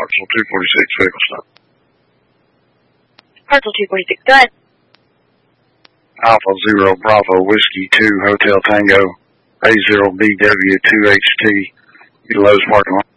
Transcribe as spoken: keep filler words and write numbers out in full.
Hartsel two forty-six, vehicle stop. Hartsel two forty-six, go ahead. Alpha Zero Bravo Whiskey two Hotel Tango A zero B W two H T, Lowe's parking lot.